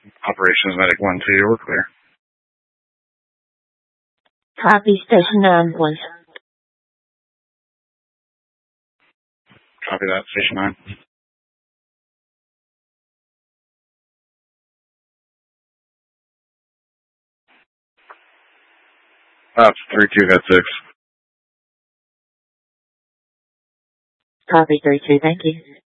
Operations Medic 1-2, we're clear. Copy, Station 9, please. Copy that, Station 9. That's 3-2, got 6. Copy, 3-2, thank you.